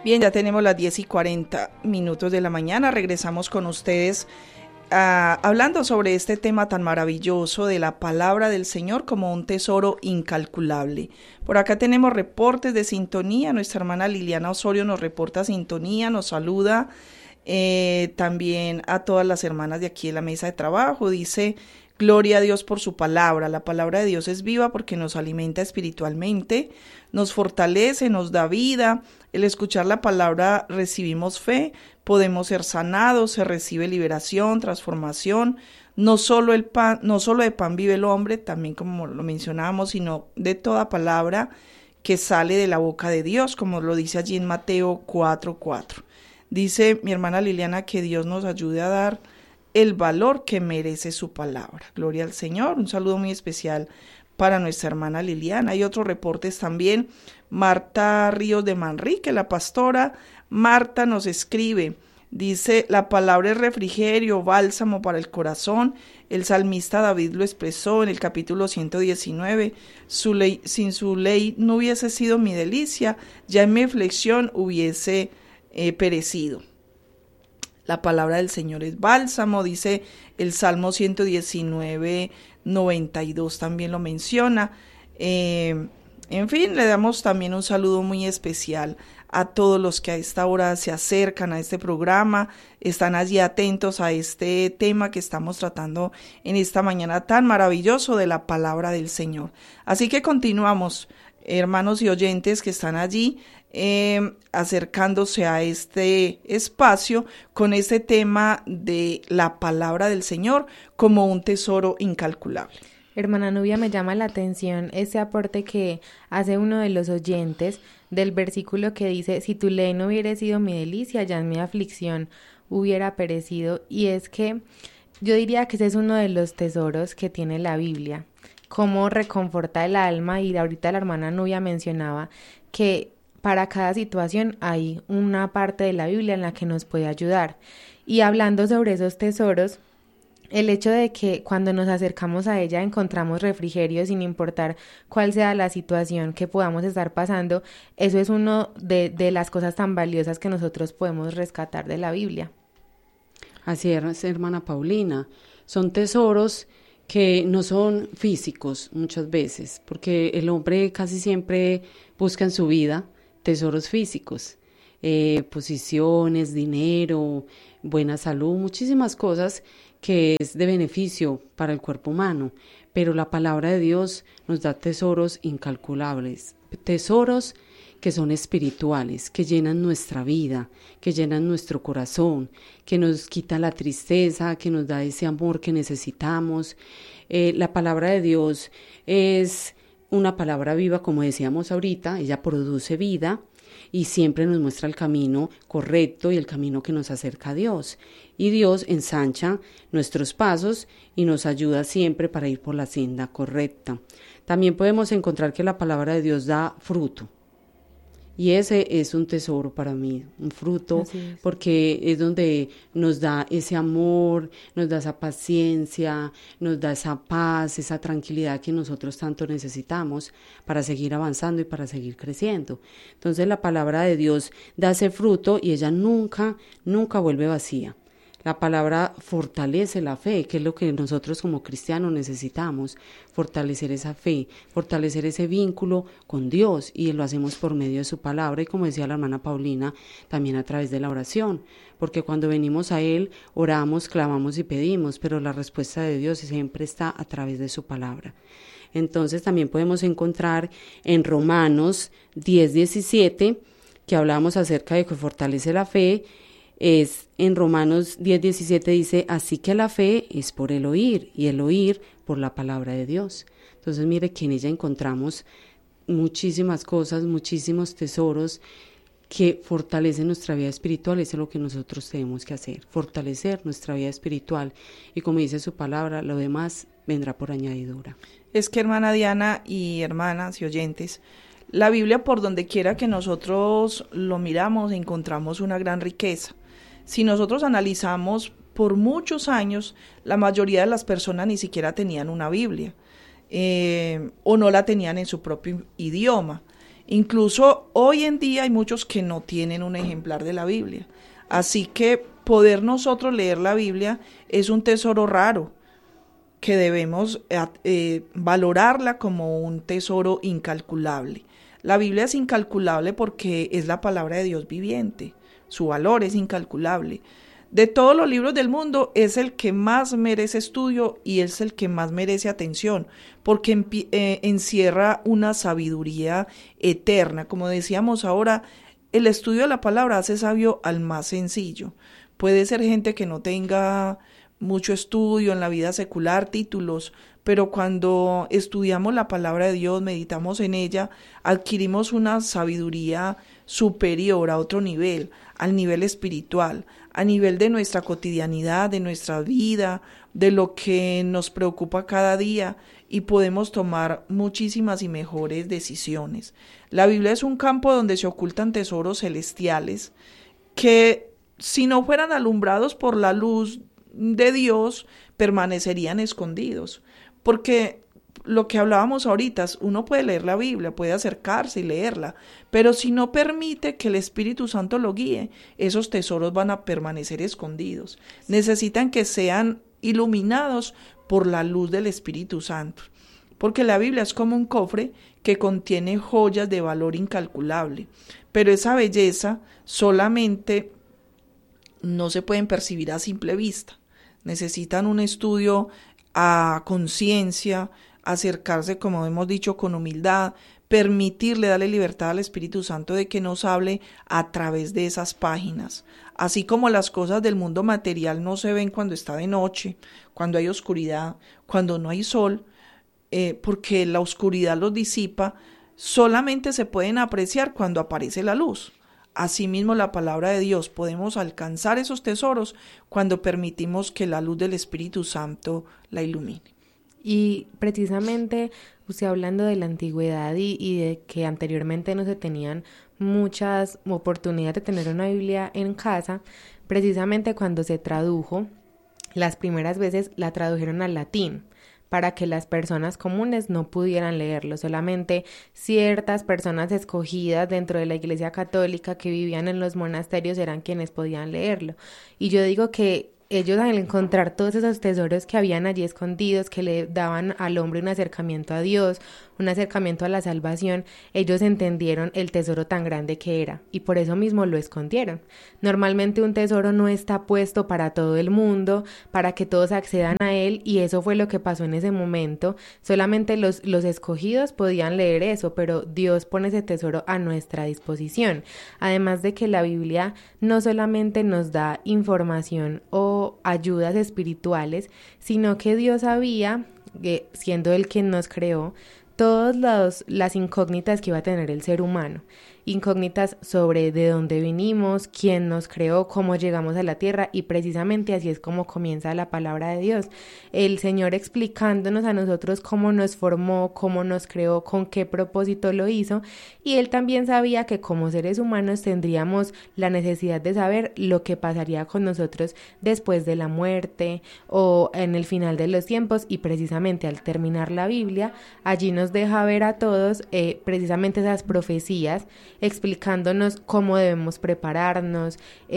Bien, ya tenemos las 10:40 de la mañana. Regresamos con ustedes hablando sobre este tema tan maravilloso de la palabra del Señor como un tesoro incalculable. Por acá tenemos reportes de sintonía. Nuestra hermana Liliana Osorio nos reporta sintonía, nos saluda. También a todas las hermanas de aquí en la mesa de trabajo. Dice: gloria a Dios por su palabra. La palabra de Dios es viva porque nos alimenta espiritualmente, nos fortalece, nos da vida. El escuchar la palabra recibimos fe, podemos ser sanados, se recibe liberación, transformación. No solo de pan vive el hombre, también como lo mencionábamos, sino de toda palabra que sale de la boca de Dios, como lo dice allí en Mateo 4:4. Dice mi hermana Liliana que Dios nos ayude a dar el valor que merece su palabra. Gloria al Señor. Un saludo muy especial para nuestra hermana Liliana. Hay otros reportes también. Marta Ríos de Manrique, la pastora Marta, nos escribe. Dice: la palabra es refrigerio, bálsamo para el corazón. El salmista David lo expresó en el capítulo 119. Sin su ley no hubiese sido mi delicia, ya en mi aflicción hubiese perecido. La palabra del Señor es bálsamo, dice el Salmo 119:92, también lo menciona. En fin, le damos también un saludo muy especial a todos los que a esta hora se acercan a este programa, están allí atentos a este tema que estamos tratando en esta mañana tan maravilloso de la palabra del Señor. Así que continuamos, hermanos y oyentes que están allí, acercándose a este espacio con este tema de la palabra del Señor como un tesoro incalculable. Hermana Nubia, me llama la atención ese aporte que hace uno de los oyentes del versículo que dice: si tu ley no hubiera sido mi delicia, ya en mi aflicción hubiera perecido. Y es que yo diría que ese es uno de los tesoros que tiene la Biblia, cómo reconforta el alma. Y ahorita la hermana Nubia mencionaba que para cada situación hay una parte de la Biblia en la que nos puede ayudar. Y hablando sobre esos tesoros, el hecho de que cuando nos acercamos a ella encontramos refrigerio sin importar cuál sea la situación que podamos estar pasando, eso es uno de las cosas tan valiosas que nosotros podemos rescatar de la Biblia. Así es, hermana Paulina. Son tesoros que no son físicos muchas veces, porque el hombre casi siempre busca en su vida tesoros físicos, posiciones, dinero, buena salud, muchísimas cosas que es de beneficio para el cuerpo humano, pero la palabra de Dios nos da tesoros incalculables, tesoros que son espirituales, que llenan nuestra vida, que llenan nuestro corazón, que nos quita la tristeza, que nos da ese amor que necesitamos. La palabra de Dios es una palabra viva, como decíamos ahorita, ella produce vida y siempre nos muestra el camino correcto y el camino que nos acerca a Dios. Y Dios ensancha nuestros pasos y nos ayuda siempre para ir por la senda correcta. También podemos encontrar que la palabra de Dios da fruto. Y ese es un tesoro para mí, un fruto, porque es donde nos da ese amor, nos da esa paciencia, nos da esa paz, esa tranquilidad que nosotros tanto necesitamos para seguir avanzando y para seguir creciendo. Entonces la palabra de Dios da ese fruto y ella nunca vuelve vacía. La palabra fortalece la fe, que es lo que nosotros como cristianos necesitamos, fortalecer esa fe, fortalecer ese vínculo con Dios, y lo hacemos por medio de su palabra y, como decía la hermana Paulina, también a través de la oración, porque cuando venimos a Él, oramos, clamamos y pedimos, pero la respuesta de Dios siempre está a través de su palabra. Entonces también podemos encontrar en Romanos 10:17, que hablamos acerca de que fortalece la fe. Es en Romanos 10:17 dice: así que la fe es por el oír, y el oír por la palabra de Dios. Entonces mire que en ella encontramos muchísimas cosas, muchísimos tesoros que fortalecen nuestra vida espiritual. Eso es lo que nosotros tenemos que hacer, fortalecer nuestra vida espiritual, y como dice su palabra, lo demás vendrá por añadidura. Es que, hermana Diana y hermanas y oyentes, la Biblia, por donde quiera que nosotros lo miramos, encontramos una gran riqueza. Si nosotros analizamos, por muchos años, la mayoría de las personas ni siquiera tenían una Biblia, o no la tenían en su propio idioma. Incluso hoy en día hay muchos que no tienen un ejemplar de la Biblia. Así que poder nosotros leer la Biblia es un tesoro raro, que debemos valorarla como un tesoro incalculable. La Biblia es incalculable porque es la palabra de Dios viviente. Su valor es incalculable. De todos los libros del mundo es el que más merece estudio y es el que más merece atención, porque encierra una sabiduría eterna. Como decíamos ahora, el estudio de la palabra hace sabio al más sencillo. Puede ser gente que no tenga mucho estudio en la vida secular, títulos, pero cuando estudiamos la palabra de Dios, meditamos en ella, adquirimos una sabiduría superior a otro nivel, al nivel espiritual, a nivel de nuestra cotidianidad, de nuestra vida, de lo que nos preocupa cada día, y podemos tomar muchísimas y mejores decisiones. La Biblia es un campo donde se ocultan tesoros celestiales que, si no fueran alumbrados por la luz de Dios, permanecerían escondidos. Porque lo que hablábamos ahorita, uno puede leer la Biblia, puede acercarse y leerla, pero si no permite que el Espíritu Santo lo guíe, esos tesoros van a permanecer escondidos. Necesitan que sean iluminados por la luz del Espíritu Santo. Porque la Biblia es como un cofre que contiene joyas de valor incalculable, pero esa belleza solamente no se pueden percibir a simple vista. Necesitan un estudio a conciencia, acercarse, como hemos dicho, con humildad, permitirle, darle libertad al Espíritu Santo de que nos hable a través de esas páginas. Así como las cosas del mundo material no se ven cuando está de noche, cuando hay oscuridad, cuando no hay sol, porque la oscuridad los disipa, solamente se pueden apreciar cuando aparece la luz. Asimismo, la palabra de Dios, podemos alcanzar esos tesoros cuando permitimos que la luz del Espíritu Santo la ilumine. Y precisamente usted hablando de la antigüedad y de que anteriormente no se tenían muchas oportunidades de tener una Biblia en casa, precisamente cuando se tradujo, las primeras veces la tradujeron al latín, para que las personas comunes no pudieran leerlo. Solamente ciertas personas escogidas dentro de la Iglesia Católica que vivían en los monasterios eran quienes podían leerlo. Y yo digo que ellos, al encontrar todos esos tesoros que habían allí escondidos, que le daban al hombre un acercamiento a Dios, un acercamiento a la salvación, ellos entendieron el tesoro tan grande que era y por eso mismo lo escondieron. Normalmente un tesoro no está puesto para todo el mundo, para que todos accedan a él, y eso fue lo que pasó en ese momento. Solamente los escogidos podían leer eso, pero Dios pone ese tesoro a nuestra disposición. Además de que la Biblia no solamente nos da información o ayudas espirituales, sino que Dios sabía, siendo Él quien nos creó, todas las incógnitas que iba a tener el ser humano. Incógnitas sobre de dónde vinimos, quién nos creó, cómo llegamos a la tierra, y precisamente así es como comienza la palabra de Dios. El Señor explicándonos a nosotros cómo nos formó, cómo nos creó, con qué propósito lo hizo, y Él también sabía que como seres humanos tendríamos la necesidad de saber lo que pasaría con nosotros después de la muerte o en el final de los tiempos, y precisamente al terminar la Biblia, allí nos deja ver a todos precisamente esas profecías, explicándonos cómo debemos prepararnos,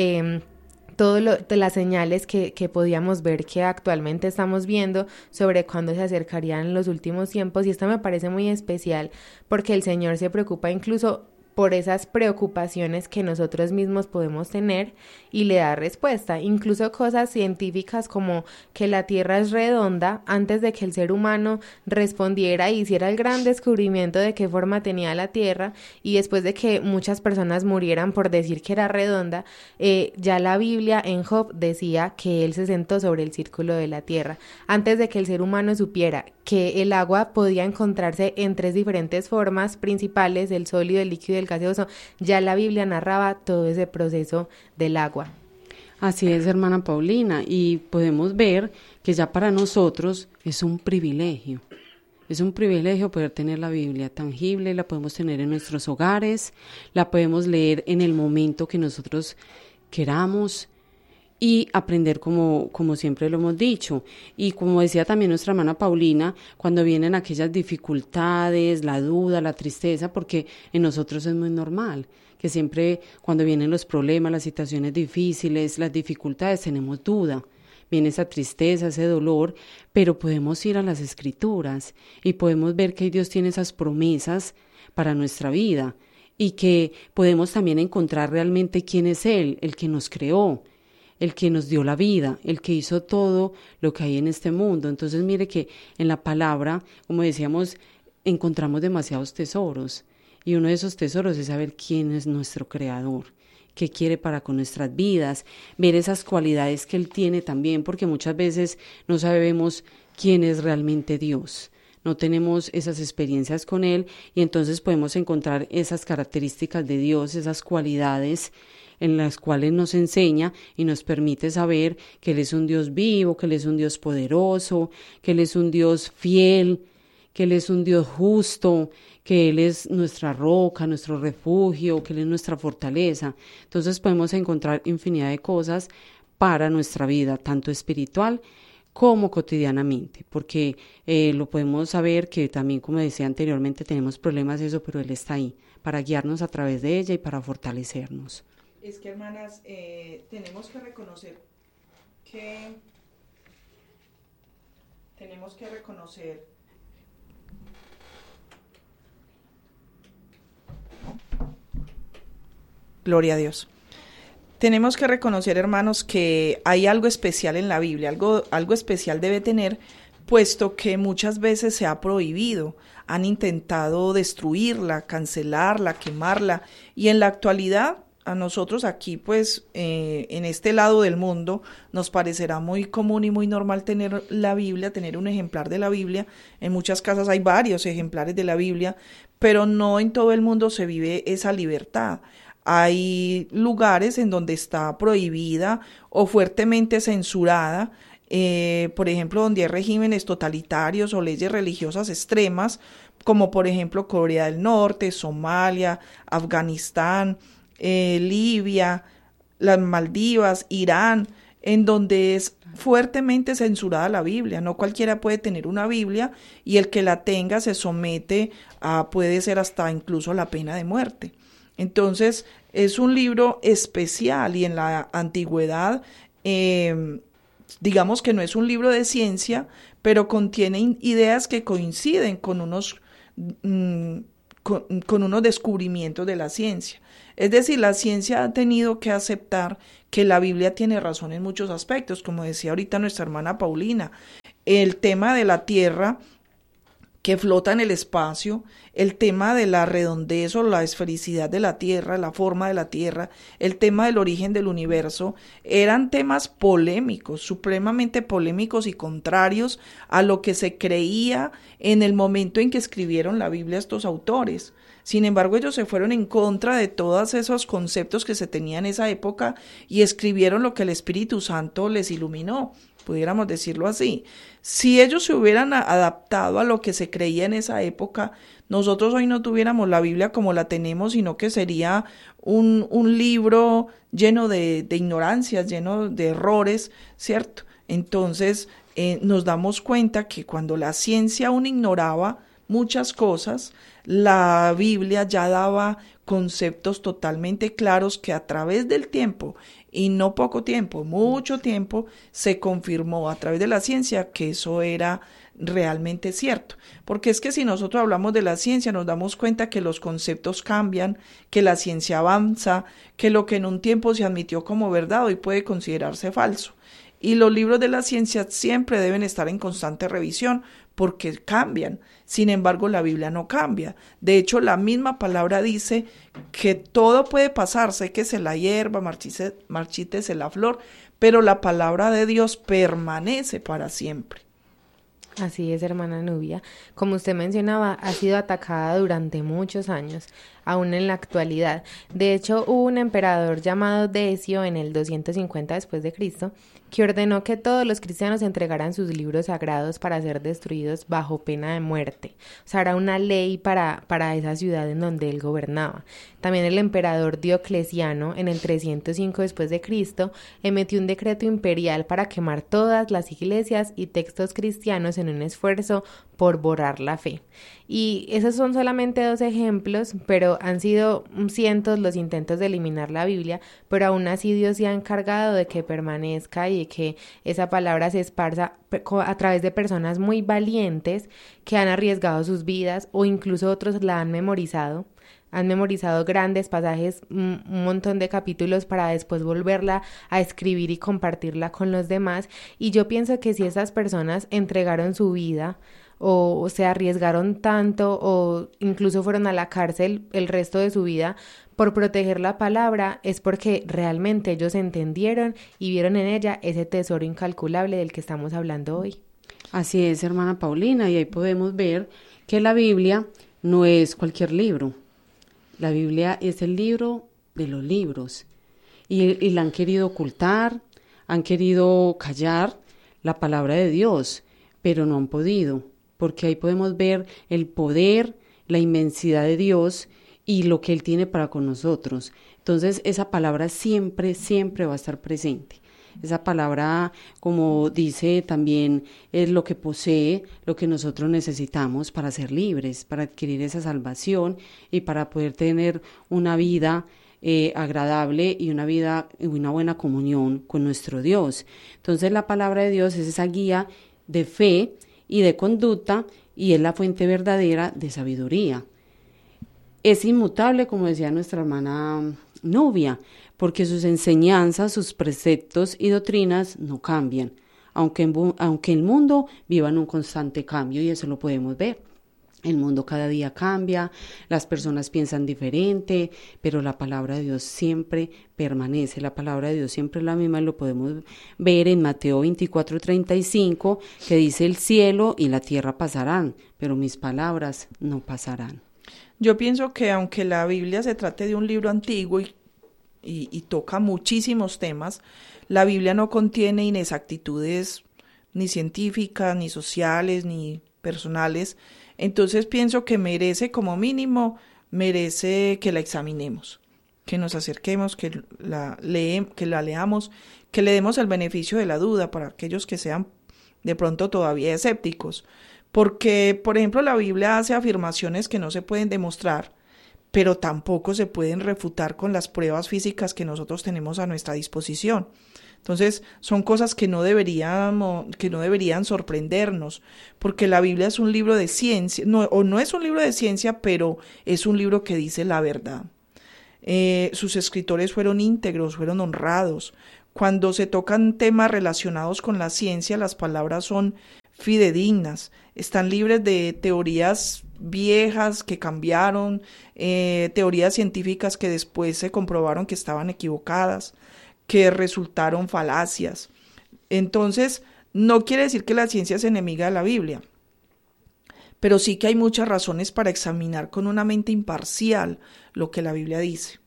todas las señales que podíamos ver que actualmente estamos viendo sobre cuándo se acercarían los últimos tiempos. Y esto me parece muy especial porque el Señor se preocupa incluso por esas preocupaciones que nosotros mismos podemos tener y le da respuesta. Incluso cosas científicas como que la Tierra es redonda, antes de que el ser humano respondiera y hiciera el gran descubrimiento de qué forma tenía la Tierra, y después de que muchas personas murieran por decir que era redonda, ya la Biblia en Job decía que él se sentó sobre el círculo de la Tierra. Antes de que el ser humano supiera que el agua podía encontrarse en 3 diferentes formas principales, el sólido, el líquido y el gaseoso, ya la Biblia narraba todo ese proceso del agua. Así es, hermana Paulina, y podemos ver que ya para nosotros es un privilegio poder tener la Biblia tangible. La podemos tener en nuestros hogares, la podemos leer en el momento que nosotros queramos, y aprender como siempre lo hemos dicho. Y como decía también nuestra hermana Paulina, cuando vienen aquellas dificultades, la duda, la tristeza, porque en nosotros es muy normal, que siempre cuando vienen los problemas, las situaciones difíciles, las dificultades, tenemos duda. Viene esa tristeza, ese dolor, pero podemos ir a las Escrituras y podemos ver que Dios tiene esas promesas para nuestra vida y que podemos también encontrar realmente quién es Él, el que nos creó, el que nos dio la vida, el que hizo todo lo que hay en este mundo. Entonces mire que en la palabra, como decíamos, encontramos demasiados tesoros y uno de esos tesoros es saber quién es nuestro creador, qué quiere para con nuestras vidas, ver esas cualidades que Él tiene también, porque muchas veces no sabemos quién es realmente Dios. No tenemos esas experiencias con Él y entonces podemos encontrar esas características de Dios, esas cualidades en las cuales nos enseña y nos permite saber que Él es un Dios vivo, que Él es un Dios poderoso, que Él es un Dios fiel, que Él es un Dios justo, que Él es nuestra roca, nuestro refugio, que Él es nuestra fortaleza. Entonces podemos encontrar infinidad de cosas para nuestra vida, tanto espiritual como cotidianamente, porque lo podemos saber que también, como decía anteriormente, tenemos problemas eso, pero Él está ahí para guiarnos a través de ella y para fortalecernos. Es que, hermanas, tenemos que reconocer gloria a Dios. Tenemos que reconocer, hermanos, que hay algo especial en la Biblia, algo especial debe tener, puesto que muchas veces se ha prohibido, han intentado destruirla, cancelarla, quemarla, y en la actualidad a nosotros aquí, pues, en este lado del mundo, nos parecerá muy común y muy normal tener la Biblia, tener un ejemplar de la Biblia. En muchas casas hay varios ejemplares de la Biblia, pero no en todo el mundo se vive esa libertad. Hay lugares en donde está prohibida o fuertemente censurada, por ejemplo, donde hay regímenes totalitarios o leyes religiosas extremas, como por ejemplo Corea del Norte, Somalia, Afganistán, Libia, las Maldivas, Irán, en donde es fuertemente censurada la Biblia. No cualquiera puede tener una Biblia y el que la tenga se somete a, puede ser hasta incluso la pena de muerte. Entonces es un libro especial y en la antigüedad, digamos que no es un libro de ciencia, pero contiene ideas que coinciden con unos descubrimientos de la ciencia. Es decir, la ciencia ha tenido que aceptar que la Biblia tiene razón en muchos aspectos, como decía ahorita nuestra hermana Paulina. El tema de la Tierra que flota en el espacio, el tema de la redondez o la esfericidad de la Tierra, la forma de la Tierra, el tema del origen del universo, eran temas polémicos, supremamente polémicos y contrarios a lo que se creía en el momento en que escribieron la Biblia estos autores. Sin embargo, ellos se fueron en contra de todos esos conceptos que se tenían en esa época y escribieron lo que el Espíritu Santo les iluminó, pudiéramos decirlo así. Si ellos se hubieran adaptado a lo que se creía en esa época, nosotros hoy no tuviéramos la Biblia como la tenemos, sino que sería un libro lleno de ignorancias, lleno de errores, ¿cierto? Entonces nos damos cuenta que cuando la ciencia aún ignoraba muchas cosas, la Biblia ya daba conceptos totalmente claros que a través del tiempo, y no poco tiempo, mucho tiempo, se confirmó a través de la ciencia que eso era realmente cierto. Porque es que si nosotros hablamos de la ciencia, nos damos cuenta que los conceptos cambian, que la ciencia avanza, que lo que en un tiempo se admitió como verdad hoy puede considerarse falso. Y los libros de la ciencia siempre deben estar en constante revisión porque cambian. Sin embargo, la Biblia no cambia. De hecho, la misma dice que todo puede pasar, séquese la hierba, marchítese la flor, pero la palabra de Dios permanece para siempre. Así es, hermana Nubia. Como usted mencionaba, ha sido atacada durante muchos años. aún en la actualidad. De hecho, hubo un emperador llamado Decio en el 250 después de Cristo, que ordenó que todos los cristianos entregaran sus libros sagrados para ser destruidos bajo pena de muerte. O sea, era una ley para esa ciudad en donde él gobernaba. También el emperador Diocleciano, en el 305 después de Cristo, emitió un decreto imperial para quemar todas las iglesias y textos cristianos en un esfuerzo por borrar la fe. Y esos son solamente 2 ejemplos, pero han sido cientos los intentos de eliminar la Biblia, pero aún así Dios se ha encargado de que permanezca y de que esa palabra se esparza a través de personas muy valientes que han arriesgado sus vidas o incluso otros la han memorizado grandes pasajes, un montón de capítulos para después volverla a escribir y compartirla con los demás. Y yo pienso que si esas personas entregaron su vida o se arriesgaron tanto o incluso fueron a la cárcel el resto de su vida por proteger la palabra, es porque realmente ellos entendieron y vieron en ella ese tesoro incalculable del que estamos hablando hoy. Así es, hermana Paulina, y ahí podemos ver que la Biblia no es cualquier libro. La Biblia es el libro de los libros y la han querido ocultar, han querido callar la palabra de Dios, pero no han podido, porque ahí podemos ver el poder, la inmensidad de Dios y lo que Él tiene para con nosotros. Entonces esa palabra siempre, siempre va a estar presente. Esa palabra, como dice también, es lo que posee, lo que nosotros necesitamos para ser libres, para adquirir esa salvación y para poder tener una vida agradable y una buena comunión con nuestro Dios. Entonces la palabra de Dios es esa guía de fe y de conducta y es la fuente verdadera de sabiduría. Es inmutable, como decía nuestra hermana Nubia, porque sus enseñanzas, sus preceptos y doctrinas no cambian, aunque el mundo viva en un constante cambio, y eso lo podemos ver. El mundo cada día cambia, las personas piensan diferente, pero la palabra de Dios siempre permanece, la palabra de Dios siempre es la misma, y lo podemos ver en Mateo 24:35, que dice: el cielo y la tierra pasarán, pero mis palabras no pasarán. Yo pienso que aunque la Biblia se trate de un libro antiguo y toca muchísimos temas, la Biblia no contiene inexactitudes ni científicas, ni sociales, ni personales. Entonces pienso que merece que la examinemos, que nos acerquemos, que la leamos, que le demos el beneficio de la duda para aquellos que sean de pronto todavía escépticos. Porque, por ejemplo, la Biblia hace afirmaciones que no se pueden demostrar, pero tampoco se pueden refutar con las pruebas físicas que nosotros tenemos a nuestra disposición. Entonces, son cosas que no deberían sorprendernos, porque la Biblia es un libro de ciencia, no es un libro de ciencia, pero es un libro que dice la verdad. Sus escritores fueron íntegros, fueron honrados. Cuando se tocan temas relacionados con la ciencia, las palabras son fidedignas, están libres de teorías viejas que cambiaron, teorías científicas que después se comprobaron que estaban equivocadas, que resultaron falacias. Entonces, no quiere decir que la ciencia es enemiga de la Biblia, pero sí que hay muchas razones para examinar con una mente imparcial lo que la Biblia dice.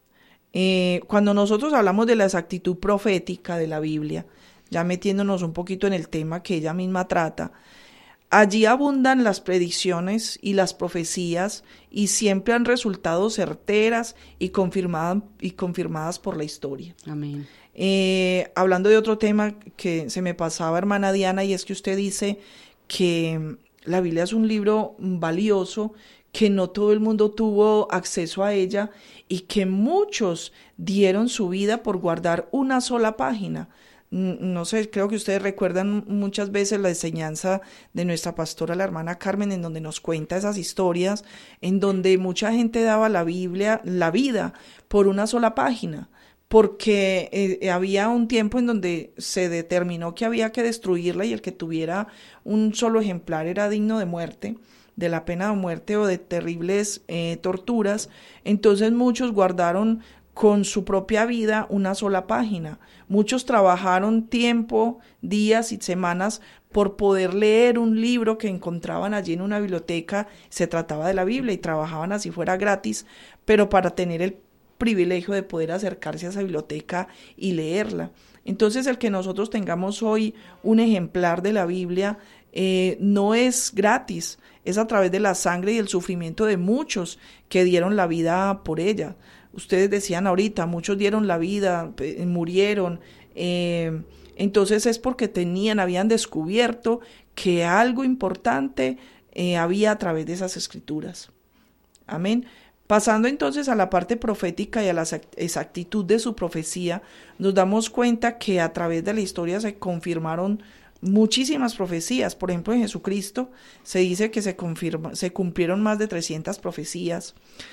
Cuando nosotros hablamos de la exactitud profética de la Biblia, ya metiéndonos un poquito en el tema que ella misma trata, allí abundan las predicciones y las profecías y siempre han resultado certeras y confirmadas por la historia. Amén. Hablando de otro tema que se me pasaba, hermana Diana, y es que usted dice que la Biblia es un libro valioso, que no todo el mundo tuvo acceso a ella y que muchos dieron su vida por guardar una sola página. No sé, creo que ustedes recuerdan muchas veces la enseñanza de nuestra pastora, la hermana Carmen, en donde nos cuenta esas historias, en donde mucha gente daba la vida por una sola página, porque había un tiempo en donde se determinó que había que destruirla y el que tuviera un solo ejemplar era digno de muerte, de la pena de muerte o de terribles torturas. Entonces muchos guardaron con su propia vida una sola página. Muchos trabajaron tiempo, días y semanas por poder leer un libro que encontraban allí en una biblioteca. Se trataba de la Biblia y trabajaban así fuera gratis, pero para tener el privilegio de poder acercarse a esa biblioteca y leerla. Entonces, el que nosotros tengamos hoy un ejemplar de la Biblia no es gratis, es a través de la sangre y el sufrimiento de muchos que dieron la vida por ella. Ustedes decían ahorita, muchos dieron la vida, murieron, entonces es porque habían descubierto que algo importante había a través de esas escrituras. Amén. Pasando entonces a la parte profética y a la exactitud de su profecía, nos damos cuenta que a través de la historia se confirmaron muchísimas profecías. Por ejemplo, en Jesucristo se dice que se cumplieron más de 300 profecías,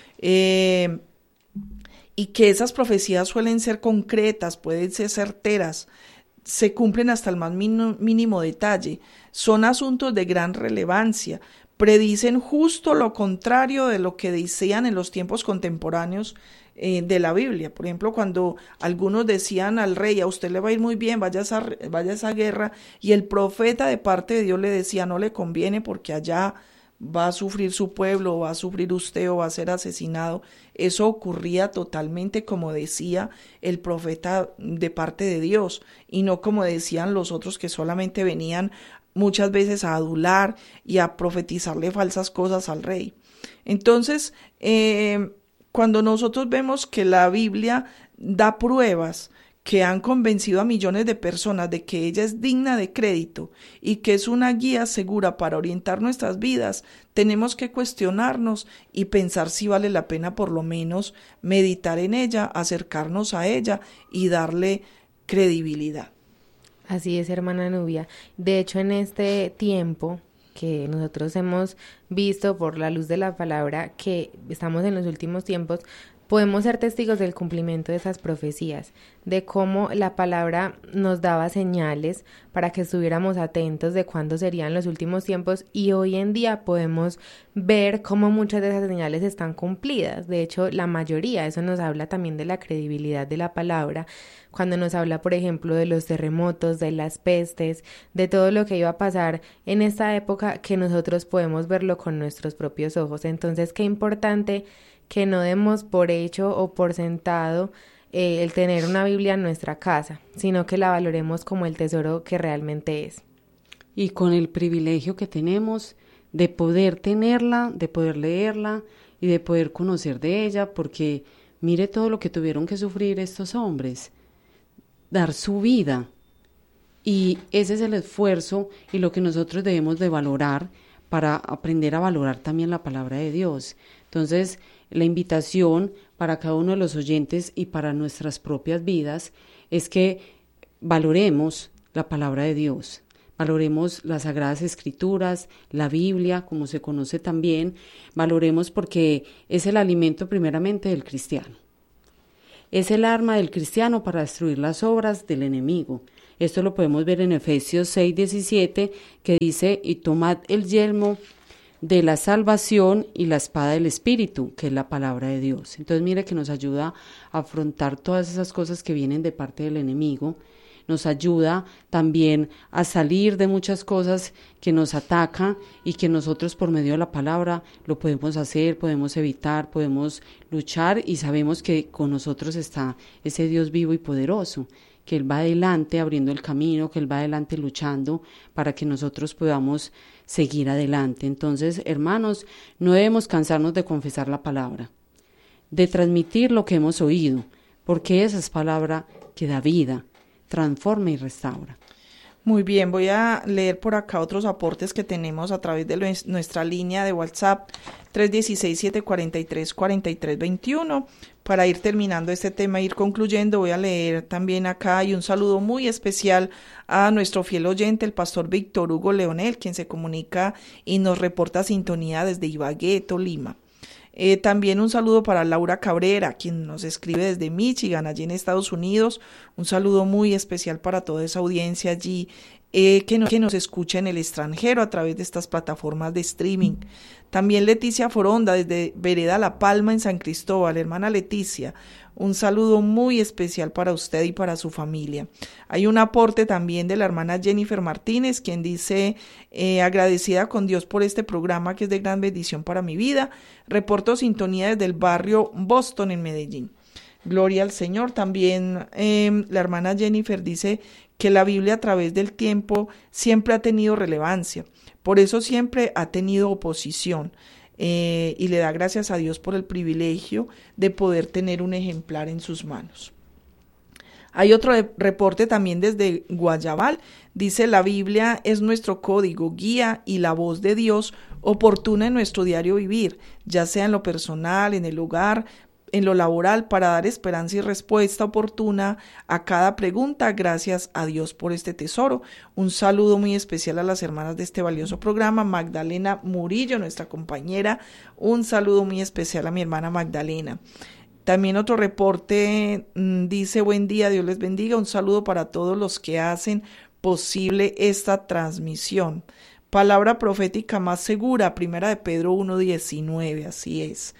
y que esas profecías suelen ser concretas, pueden ser certeras, se cumplen hasta el más mínimo detalle, son asuntos de gran relevancia, predicen justo lo contrario de lo que decían en los tiempos contemporáneos de la Biblia. Por ejemplo, cuando algunos decían al rey, a usted le va a ir muy bien, vaya a esa guerra, y el profeta de parte de Dios le decía, no le conviene porque allá va a sufrir su pueblo, va a sufrir usted o va a ser asesinado. Eso ocurría totalmente como decía el profeta de parte de Dios y no como decían los otros que solamente venían muchas veces a adular y a profetizarle falsas cosas al rey. Entonces, cuando nosotros vemos que la Biblia da pruebas que han convencido a millones de personas de que ella es digna de crédito y que es una guía segura para orientar nuestras vidas, tenemos que cuestionarnos y pensar si vale la pena por lo menos meditar en ella, acercarnos a ella y darle credibilidad. Así es, hermana Nubia. De hecho, en este tiempo que nosotros hemos visto por la luz de la palabra que estamos en los últimos tiempos, podemos ser testigos del cumplimiento de esas profecías, de cómo la palabra nos daba señales para que estuviéramos atentos de cuándo serían los últimos tiempos, y hoy en día podemos ver cómo muchas de esas señales están cumplidas. De hecho, la mayoría. Eso nos habla también de la credibilidad de la palabra, cuando nos habla, por ejemplo, de los terremotos, de las pestes, de todo lo que iba a pasar en esta época, que nosotros podemos verlo con nuestros propios ojos. Entonces, qué importante que no demos por hecho o por sentado el tener una Biblia en nuestra casa, sino que la valoremos como el tesoro que realmente es. Y con el privilegio que tenemos de poder tenerla, de poder leerla y de poder conocer de ella, porque mire todo lo que tuvieron que sufrir estos hombres, dar su vida, y ese es el esfuerzo y lo que nosotros debemos de valorar para aprender a valorar también la palabra de Dios. Entonces, la invitación para cada uno de los oyentes y para nuestras propias vidas es que valoremos la palabra de Dios, valoremos las Sagradas Escrituras, la Biblia, como se conoce también, valoremos porque es el alimento primeramente del cristiano. Es el arma del cristiano para destruir las obras del enemigo. Esto lo podemos ver en Efesios 6:17, que dice, y tomad el yelmo de la salvación y la espada del Espíritu, que es la palabra de Dios. Entonces mire que nos ayuda a afrontar todas esas cosas que vienen de parte del enemigo, nos ayuda también a salir de muchas cosas que nos atacan y que nosotros por medio de la palabra lo podemos hacer, podemos evitar, podemos luchar, y sabemos que con nosotros está ese Dios vivo y poderoso, que Él va adelante abriendo el camino, que Él va adelante luchando para que nosotros podamos seguir adelante. Entonces, hermanos, no debemos cansarnos de confesar la palabra, de transmitir lo que hemos oído, porque esa es palabra que da vida, transforma y restaura. Muy bien, voy a leer por acá otros aportes que tenemos a través de nuestra línea de WhatsApp 316-743-4321. Para ir terminando este tema, ir concluyendo, voy a leer también acá, y un saludo muy especial a nuestro fiel oyente, el pastor Víctor Hugo Leonel, quien se comunica y nos reporta sintonía desde Ibagué, Tolima. También un saludo para Laura Cabrera, quien nos escribe desde Michigan, allí en Estados Unidos. Un saludo muy especial para toda esa audiencia allí que nos escucha en el extranjero a través de estas plataformas de streaming. También Leticia Foronda desde Vereda La Palma en San Cristóbal. Hermana Leticia, un saludo muy especial para usted y para su familia. Hay un aporte también de la hermana Jennifer Martínez, quien dice, agradecida con Dios por este programa que es de gran bendición para mi vida. Reporto sintonía desde el barrio Boston en Medellín. Gloria al Señor. También la hermana Jennifer dice que la Biblia a través del tiempo siempre ha tenido relevancia. Por eso siempre ha tenido oposición. Y le da gracias a Dios por el privilegio de poder tener un ejemplar en sus manos. Hay otro reporte también desde Guayabal. Dice, la Biblia es nuestro código, guía y la voz de Dios oportuna en nuestro diario vivir, ya sea en lo personal, en el hogar, en lo laboral, para dar esperanza y respuesta oportuna a cada pregunta. Gracias a Dios por este tesoro. Un saludo muy especial a las hermanas de este valioso programa. Magdalena Murillo, nuestra compañera. Un saludo muy especial a mi hermana Magdalena. También otro reporte dice, buen día, Dios les bendiga. Un saludo para todos los que hacen posible esta transmisión. Palabra profética más segura, 1 de Pedro 1:19, así es.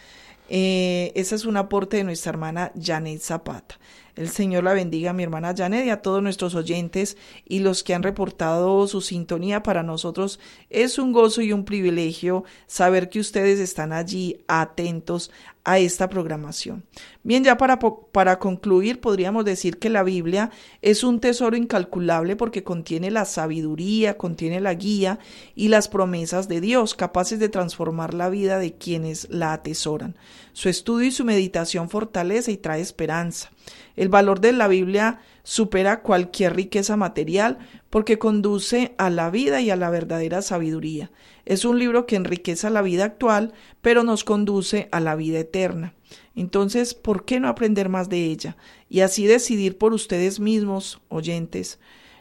Ese es un aporte de nuestra hermana Janet Zapata. El Señor la bendiga, mi hermana Janet, y a todos nuestros oyentes y los que han reportado su sintonía. Para nosotros es un gozo y un privilegio saber que ustedes están allí atentos a esta programación. Bien, ya para concluir, podríamos decir que la Biblia es un tesoro incalculable porque contiene la sabiduría, contiene la guía y las promesas de Dios, capaces de transformar la vida de quienes la atesoran. Su estudio y su meditación fortalece y trae esperanza. El valor de la Biblia supera cualquier riqueza material porque conduce a la vida y a la verdadera sabiduría. Es un libro que enriquece la vida actual, pero nos conduce a la vida eterna. Entonces, ¿por qué no aprender más de ella? Y así decidir por ustedes mismos, oyentes,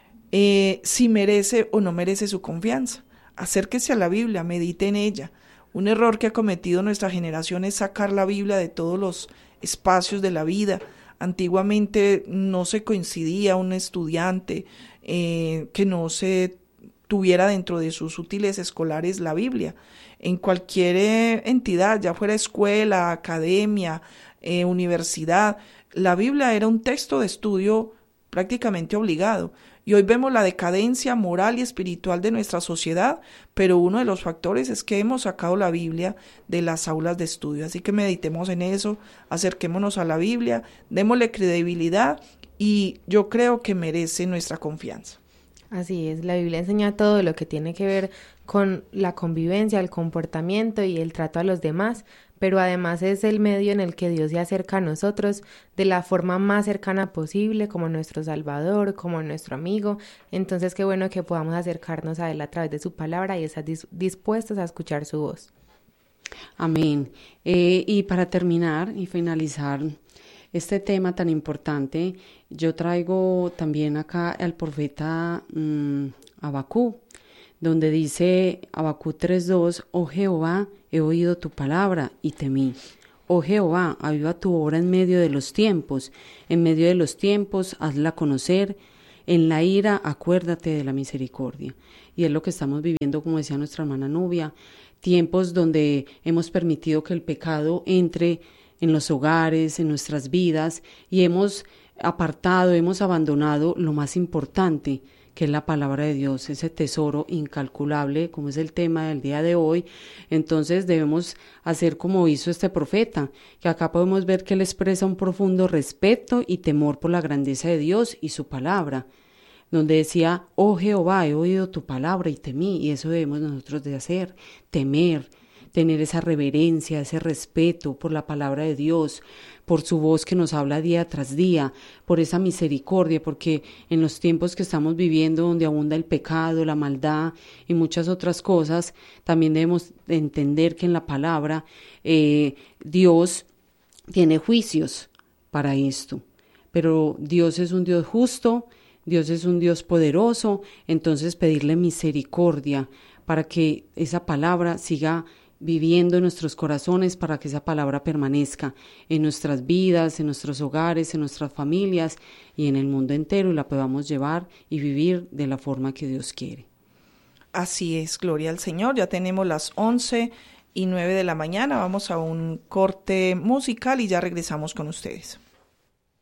si merece o no merece su confianza. Acérquese a la Biblia, medite en ella. Un error que ha cometido nuestra generación es sacar la Biblia de todos los espacios de la vida. Antiguamente no se coincidía un estudiante que no se tuviera dentro de sus útiles escolares la Biblia. En cualquier entidad, ya fuera escuela, academia, universidad, la Biblia era un texto de estudio prácticamente obligado. Y hoy vemos la decadencia moral y espiritual de nuestra sociedad, pero uno de los factores es que hemos sacado la Biblia de las aulas de estudio. Así que meditemos en eso, acerquémonos a la Biblia, démosle credibilidad y yo creo que merece nuestra confianza. Así es, la Biblia enseña todo lo que tiene que ver con la convivencia, el comportamiento y el trato a los demás, pero además es el medio en el que Dios se acerca a nosotros de la forma más cercana posible, como nuestro Salvador, como nuestro amigo. Entonces, qué bueno que podamos acercarnos a Él a través de su palabra y estar dispuestos a escuchar su voz. Amén. Y para terminar y finalizar este tema tan importante, yo traigo también acá al profeta Habacuc, donde dice Habacuc 3:2, oh Jehová, he oído tu palabra y temí. Oh Jehová, aviva tu obra en medio de los tiempos, hazla conocer, en la ira acuérdate de la misericordia. Y es lo que estamos viviendo, como decía nuestra hermana Nubia, tiempos donde hemos permitido que el pecado entre en los hogares, en nuestras vidas, y hemos abandonado lo más importante, que es la palabra de Dios, ese tesoro incalculable, como es el tema del día de hoy. Entonces debemos hacer como hizo este profeta, que acá podemos ver que él expresa un profundo respeto y temor por la grandeza de Dios y su palabra, donde decía, oh Jehová, he oído tu palabra y temí, y eso debemos nosotros de hacer, temer, tener esa reverencia, ese respeto por la palabra de Dios, por su voz que nos habla día tras día, por esa misericordia, porque en los tiempos que estamos viviendo, donde abunda el pecado, la maldad y muchas otras cosas, también debemos entender que en la palabra Dios tiene juicios para esto, pero Dios es un Dios justo, Dios es un Dios poderoso, entonces pedirle misericordia para que esa palabra siga viviendo en nuestros corazones para que esa palabra permanezca en nuestras vidas, en nuestros hogares, en nuestras familias y en el mundo entero, y la podamos llevar y vivir de la forma que Dios quiere. Así es, gloria al Señor. Ya tenemos las 11:09 de la mañana. Vamos a un corte musical y ya regresamos con ustedes.